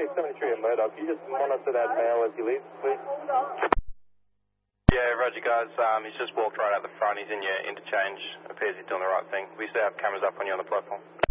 73 at Murdoch. Can you just monitor that male as he leaves, please? Yeah, roger guys. He's just walked right out the front. He's in your interchange. Appears he's doing the right thing. We still have cameras up on you on the platform.